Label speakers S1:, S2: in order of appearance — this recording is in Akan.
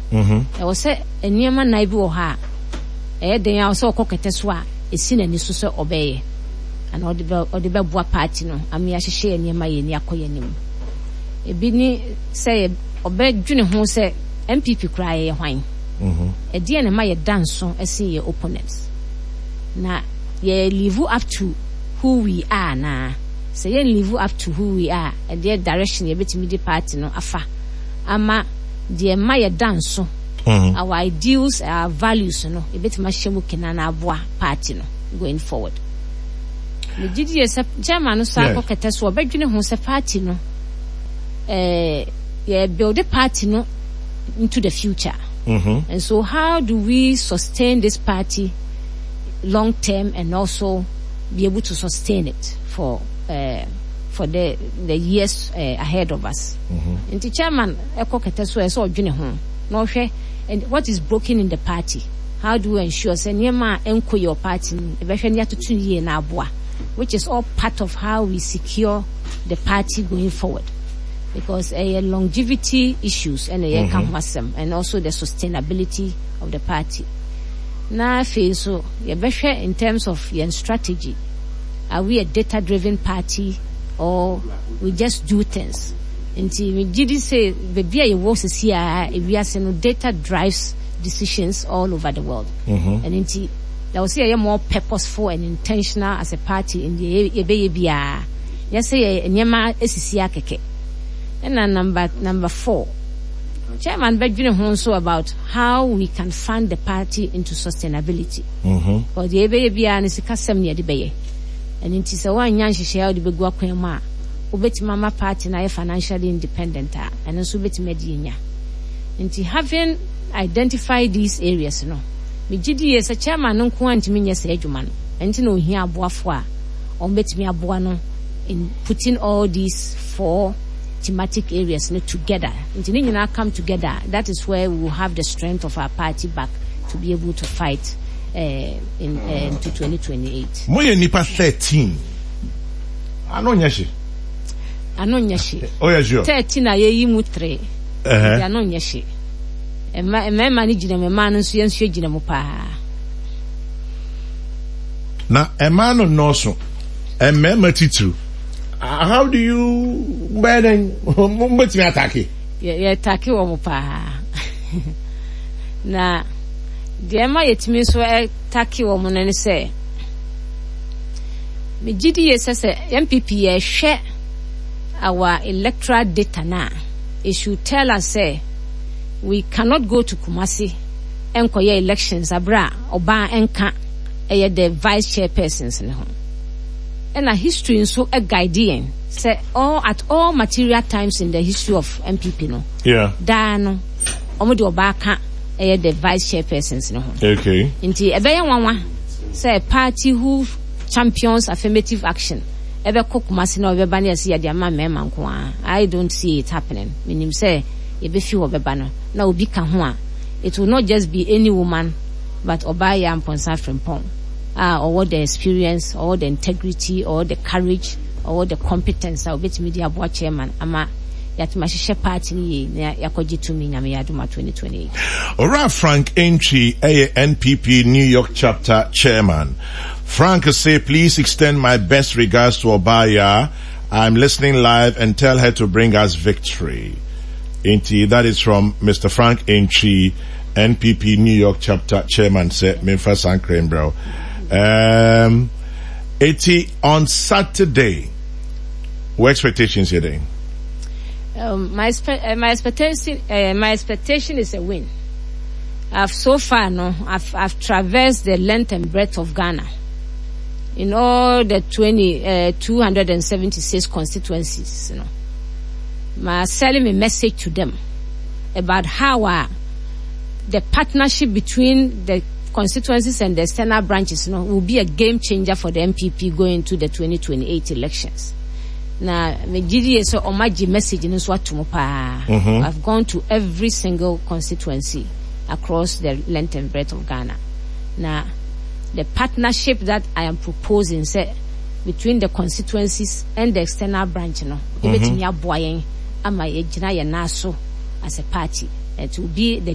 S1: E wo se eniema na bi wo ha den ya wo se okokete so a esi na ni so se obeye ana odi be boa party no ami ahihye eniema ye ni akoye nim ebi ni se obedwene ho se MPP kra ye hwan e na ma ye danso esi ye opponents na ye live up to who we are na say ye live up to who we are and the direction ye betimi di party no afa ama de ma ye danso our ideals, our values no ye betima hyemu kena na aboa party no going forward. Me gidi ye chairman no sa ko kete so obedwene ho se party no ye build the party no into the future. And so how do we sustain this party long term and also be able to sustain it for the years ahead of us? And the chairman eko kete so eso odwene ho no hwe and what is broken in the party, how do we ensure say niema enko your party e be hwe ne atotu ye na aboa, which is all part of how we secure the party going forward, because longevity issues and and also the sustainability of the party. Now feel so ye be hwe in terms of your strategy, are we a data driven party or we just do things? Until we did say the BIA was here, we are saying data drives decisions all over the world. And until there was a more purposeful and intentional as a party in the EBA. Yes, say Nyama SCA keke. And number 4, Chairman Bedwin also about how we can fund the party into sustainability. For the EBA and the custom near the Bay. And it is a one young share the Beguaquema. Ubeti mama party na financially independent and also ubeti medinya. Nti having identified these areas no, me gidi as a chairman no ko antimi nya se adwuma no. Enti no hia aboafo a ombetimi aboa no in putting all these 4 thematic areas no together. Nti ni nyina come together. That is where we will have the strength of our party back to be able to fight into 2028.
S2: Moye nipa 13. Ano nyashi.
S1: Oh
S2: yeah, sure.
S1: 13 na ye yimu 3. Ano nyashi. Ema mani jina me manu so yensu jina mu pa.
S2: Na emano noso. Emema titru. How do you burden mbetimi attack?
S1: Ye attack wo mu pa. Na de ema yetimi so attack wo mu ne se. Me gidi ye se MPP ye hwe our electoral data now, it should tell us say we cannot go to Kumasi and koye elections abra oba enka the vice chairpersons in home. And a history so a guardian say at all material times in the history of MPP no. Yeah. Dan omodi oba ka the vice chairpersons in home.
S2: Okay.
S1: Inti ebeye wanwa say a party who champions affirmative action. I don't see it happening. Meaning say now it will not just be any woman, but Obaya and Ponsa from Pong. Or the experience, or the integrity, or the courage, or the competence of bit media board chairman. Ama yat mashisha party yakoji to me Yamayaduma 2028.
S2: Alright, Frank Entry, NPP New York chapter chairman. Frank say, please extend my best regards to Obaya. I'm listening live and tell her to bring us victory. That is from Mr. Frank Entry, NPP New York chapter chairman, said Minfa Sankren bro. On Saturday, what expectations are there?
S1: My expectation is a win. I've traversed the length and breadth of Ghana. In all the 276 constituencies, my selling a message to them about how the partnership between the constituencies and the external branches will be a game changer for the MPP going into the 2028 elections. Now, message in I've gone to every single constituency across the length and breadth of Ghana. Now, the partnership that I am proposing between the constituencies and the external branch, as a party, it will be the